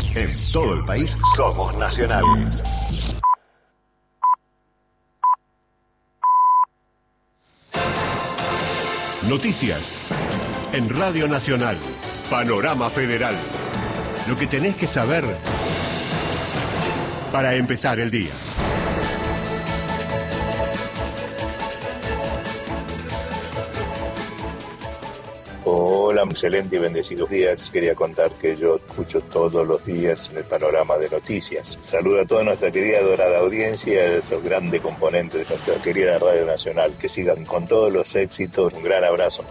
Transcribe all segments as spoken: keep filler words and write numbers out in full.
En todo el país somos Nacional. Noticias en Radio Nacional. Panorama Federal. Lo que tenés que saber para empezar el día. Hola, excelente y bendecidos días. Quería contar que yo escucho todos los días en el Panorama de Noticias. Saludo a toda nuestra querida dorada audiencia, a esos grandes componentes de nuestra querida Radio Nacional. Que sigan con todos los éxitos. Un gran abrazo.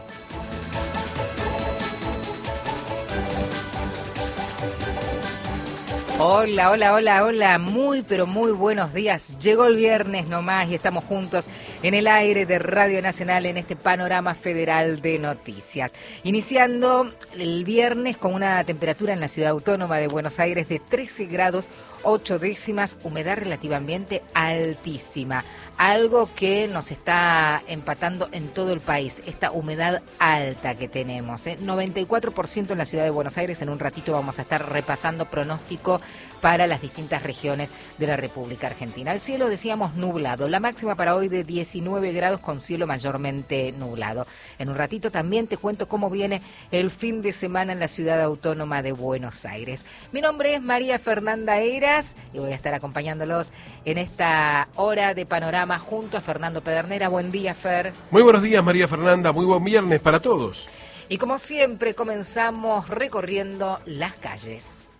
Hola, hola, hola, hola, muy pero muy buenos días. Llegó el viernes nomás y estamos juntos en el aire de Radio Nacional en este Panorama Federal de Noticias. Iniciando el viernes con una temperatura en la ciudad autónoma de Buenos Aires de trece grados ocho décimas, humedad relativamente altísima. Algo que nos está empatando en todo el país, esta humedad alta que tenemos, ¿eh? noventa y cuatro por ciento en la ciudad de Buenos Aires. En un ratito vamos a estar repasando pronóstico para las distintas regiones de la República Argentina. El cielo, decíamos, nublado. La máxima para hoy de diecinueve grados con cielo mayormente nublado. En un ratito también te cuento cómo viene el fin de semana en la ciudad autónoma de Buenos Aires. Mi nombre es María Fernanda Eras y voy a estar acompañándolos en esta hora de panorama junto a Fernando Pedernera. Buen día, Fer. Muy buenos días, María Fernanda. Muy buen viernes para todos. Y como siempre, comenzamos recorriendo las calles.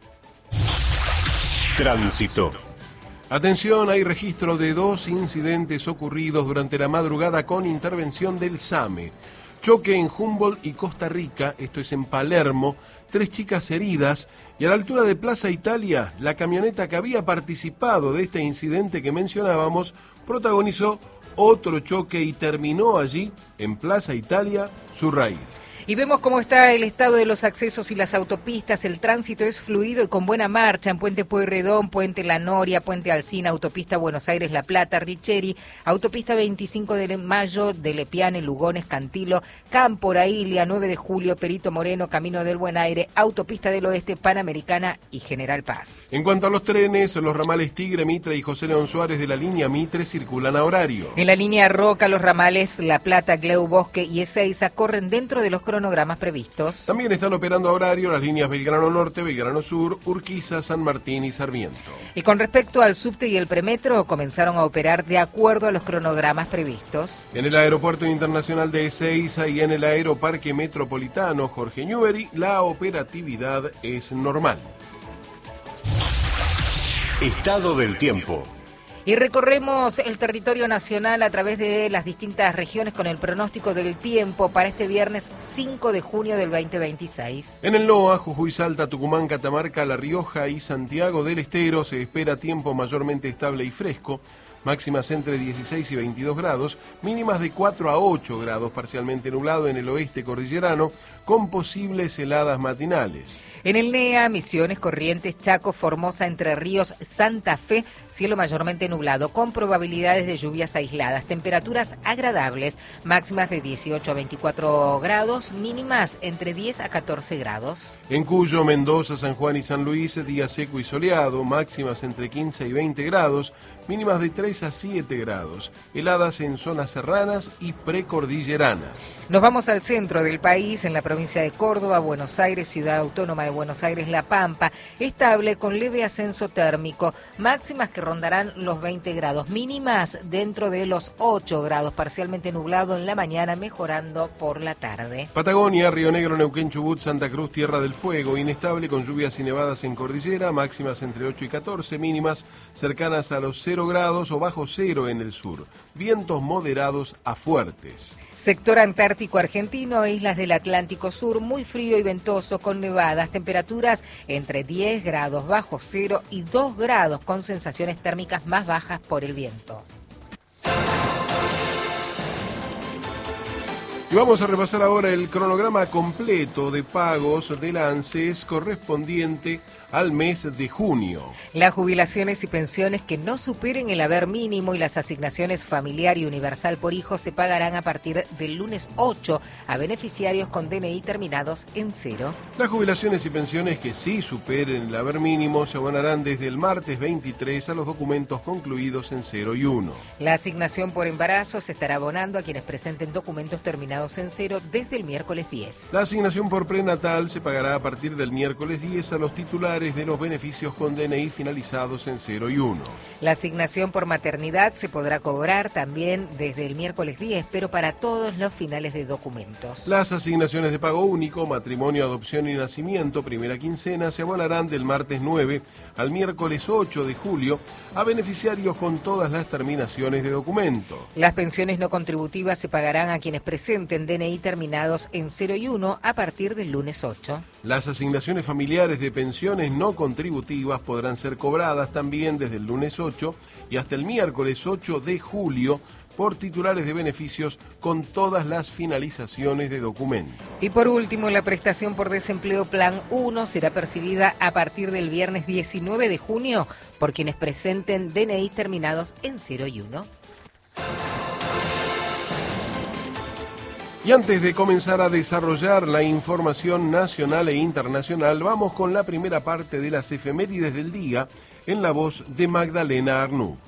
Tránsito. Atención, hay registro de dos incidentes ocurridos durante la madrugada con intervención del SAME. Choque en Humboldt y Costa Rica, esto es en Palermo, tres chicas heridas, y a la altura de Plaza Italia, la camioneta que había participado de este incidente que mencionábamos, protagonizó otro choque y terminó allí, en Plaza Italia, su raíz. Y vemos cómo está el estado de los accesos y las autopistas. El tránsito es fluido y con buena marcha en Puente Pueyrredón, Puente La Noria, Puente Alsina, Autopista Buenos Aires-La Plata, Richeri, Autopista veinticinco de Mayo, de Lepiane, Lugones, Cantilo, Cámpora, Ilia, nueve de julio, Perito Moreno, Camino del Buen Aire, Autopista del Oeste, Panamericana y General Paz. En cuanto a los trenes, los ramales Tigre, Mitre y José León Suárez de la línea Mitre circulan a horario. En la línea Roca, los ramales La Plata, Gleu, Bosque y Ezeiza corren dentro de los cronogramas previstos. También están operando a horario las líneas Belgrano Norte, Belgrano Sur, Urquiza, San Martín y Sarmiento. Y con respecto al subte y el premetro, comenzaron a operar de acuerdo a los cronogramas previstos. En el Aeropuerto Internacional de Ezeiza y en el Aeroparque Metropolitano Jorge Newbery, la operatividad es normal. Estado del tiempo. Y recorremos el territorio nacional a través de las distintas regiones con el pronóstico del tiempo para este viernes cinco de junio del veinte veintiséis. En el NOA, Jujuy, Salta, Tucumán, Catamarca, La Rioja y Santiago del Estero se espera tiempo mayormente estable y fresco. Máximas entre dieciséis y veintidós grados, mínimas de cuatro a ocho grados, parcialmente nublado en el oeste cordillerano, con posibles heladas matinales. En el NEA, Misiones, Corrientes, Chaco, Formosa, Entre Ríos, Santa Fe, cielo mayormente nublado, con probabilidades de lluvias aisladas, temperaturas agradables, máximas de dieciocho a veinticuatro grados, mínimas entre diez a catorce grados. En Cuyo, Mendoza, San Juan y San Luis, día seco y soleado, máximas entre quince y veinte grados, mínimas de tres a siete grados, heladas en zonas serranas y precordilleranas. Nos vamos al centro del país, en la provincia de Córdoba, Buenos Aires, Ciudad Autónoma de Buenos Aires, La Pampa, estable con leve ascenso térmico, máximas que rondarán los veinte grados, mínimas dentro de los ocho grados, parcialmente nublado en la mañana, mejorando por la tarde. Patagonia, Río Negro, Neuquén, Chubut, Santa Cruz, Tierra del Fuego, inestable con lluvias y nevadas en cordillera, máximas entre ocho y catorce, mínimas cercanas a los cero grados o bajo cero en el sur, vientos moderados a fuertes. Sector Antártico Argentino, islas del Atlántico Sur, muy frío y ventoso con nevadas, temperaturas entre diez grados bajo cero y dos grados con sensaciones térmicas más bajas por el viento. Y vamos a repasar ahora el cronograma completo de pagos de la ANSES correspondiente al mes de junio. Las jubilaciones y pensiones que no superen el haber mínimo y las asignaciones familiar y universal por hijo se pagarán a partir del lunes ocho a beneficiarios con D N I terminados en cero. Las jubilaciones y pensiones que sí superen el haber mínimo se abonarán desde el martes veintitrés a los documentos concluidos en cero y uno. La asignación por embarazo se estará abonando a quienes presenten documentos terminados en cero desde el miércoles diez. La asignación por prenatal se pagará a partir del miércoles diez a los titulares de los beneficios con D N I finalizados en cero y uno. La asignación por maternidad se podrá cobrar también desde el miércoles diez, pero para todos los finales de documentos. Las asignaciones de pago único, matrimonio, adopción y nacimiento, primera quincena, se abonarán del martes nueve al miércoles ocho de julio a beneficiarios con todas las terminaciones de documento. Las pensiones no contributivas se pagarán a quienes presenten D N I terminados en cero y uno a partir del lunes ocho. Las asignaciones familiares de pensiones no contributivas podrán ser cobradas también desde el lunes ocho y hasta el miércoles ocho de julio por titulares de beneficios con todas las finalizaciones de documento. Y por último, la prestación por desempleo Plan uno será percibida a partir del viernes diecinueve de junio por quienes presenten D N I terminados en cero y uno. Y antes de comenzar a desarrollar la información nacional e internacional, vamos con la primera parte de las efemérides del día en la voz de Magdalena Arnú.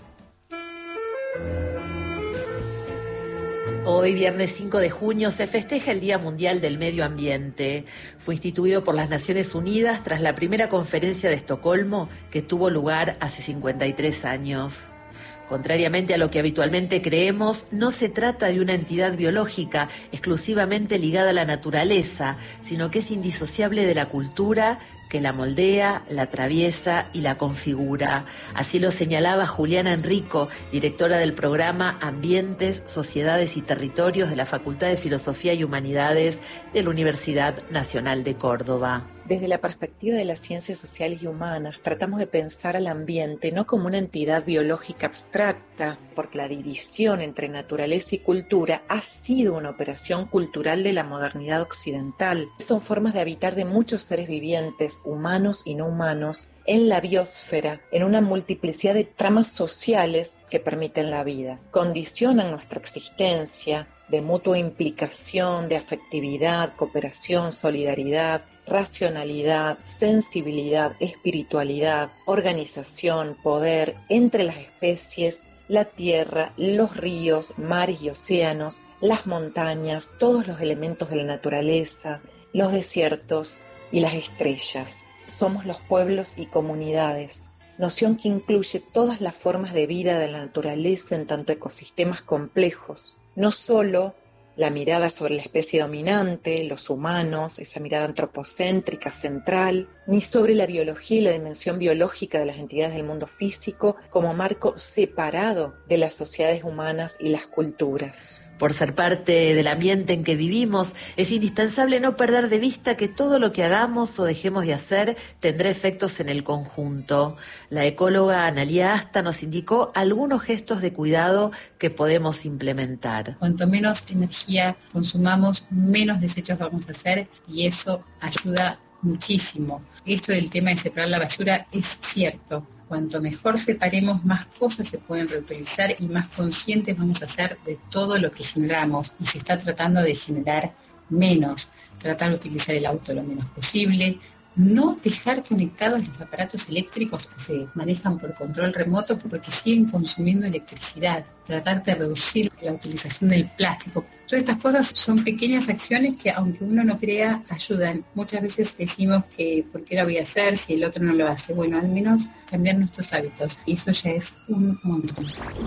Hoy, viernes cinco de junio, se festeja el Día Mundial del Medio Ambiente. Fue instituido por las Naciones Unidas tras la primera conferencia de Estocolmo que tuvo lugar hace cincuenta y tres años. Contrariamente a lo que habitualmente creemos, no se trata de una entidad biológica exclusivamente ligada a la naturaleza, sino que es indisociable de la cultura que la moldea, la atraviesa y la configura. Así lo señalaba Juliana Enrico, directora del programa Ambientes, Sociedades y Territorios de la Facultad de Filosofía y Humanidades de la Universidad Nacional de Córdoba. Desde la perspectiva de las ciencias sociales y humanas, tratamos de pensar al ambiente no como una entidad biológica abstracta, porque la división entre naturaleza y cultura ha sido una operación cultural de la modernidad occidental. Son formas de habitar de muchos seres vivientes, humanos y no humanos, en la biosfera, en una multiplicidad de tramas sociales que permiten la vida. Condicionan nuestra existencia de mutua implicación, de afectividad, cooperación, solidaridad, racionalidad, sensibilidad, espiritualidad, organización, poder entre las especies, la tierra, los ríos, mares y océanos, las montañas, todos los elementos de la naturaleza, los desiertos y las estrellas. Somos los pueblos y comunidades, noción que incluye todas las formas de vida de la naturaleza en tanto ecosistemas complejos, no solo la mirada sobre la especie dominante, los humanos, esa mirada antropocéntrica central, ni sobre la biología y la dimensión biológica de las entidades del mundo físico como marco separado de las sociedades humanas y las culturas. Por ser parte del ambiente en que vivimos, es indispensable no perder de vista que todo lo que hagamos o dejemos de hacer tendrá efectos en el conjunto. La ecóloga Analía Asta nos indicó algunos gestos de cuidado que podemos implementar. Cuanto menos energía consumamos, menos desechos vamos a hacer y eso ayuda muchísimo. Esto del tema de separar la basura es cierto. Cuanto mejor separemos, más cosas se pueden reutilizar y más conscientes vamos a ser de todo lo que generamos. Y se está tratando de generar menos, tratar de utilizar el auto lo menos posible, no dejar conectados los aparatos eléctricos que se manejan por control remoto porque siguen consumiendo electricidad, tratar de reducir la utilización del plástico. Todas estas cosas son pequeñas acciones que, aunque uno no crea, ayudan. Muchas veces decimos que ¿por qué lo voy a hacer si el otro no lo hace? Bueno, al menos cambiar nuestros hábitos. Y eso ya es un montón.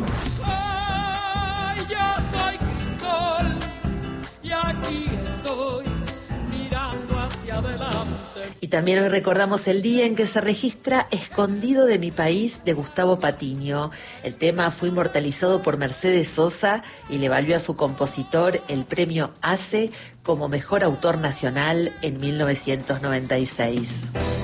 Ay, yo soy Crisol y aquí estoy mirando hacia adelante. Y también hoy recordamos el día en que se registra Escondido de mi país de Gustavo Patiño. El tema fue inmortalizado por Mercedes Sosa y le valió a su compositor el premio ACE como mejor autor nacional en mil novecientos noventa y seis.